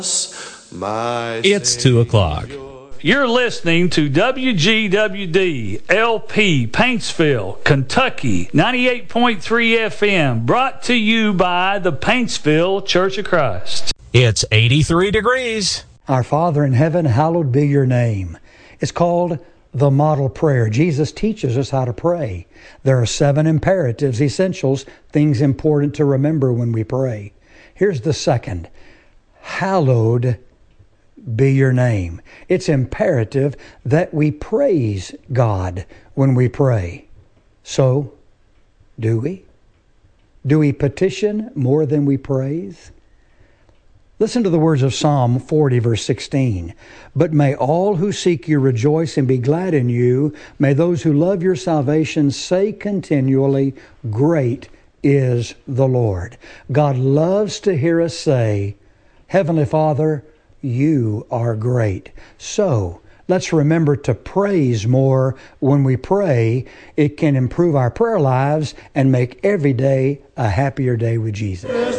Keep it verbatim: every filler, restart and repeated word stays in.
My It's two o'clock. You're listening to W G W D L P Paintsville, Kentucky, ninety-eight point three F M, brought to you by the Paintsville Church of Christ. It's eighty-three degrees. Our Father in heaven, hallowed be your name. It's called the model prayer. Jesus teaches us how to pray. There are seven imperatives, essentials, things important to remember when we pray. Here's the second. Hallowed be your name. It's imperative that we praise God when we pray. So, do we? Do we petition more than we praise? Listen to the words of Psalm forty, verse sixteen. But may all who seek you rejoice and be glad in you. May those who love your salvation say continually, great is the Lord. God loves to hear us say, Heavenly Father, you are great. So, let's remember to praise more when we pray. It can improve our prayer lives and make every day a happier day with Jesus.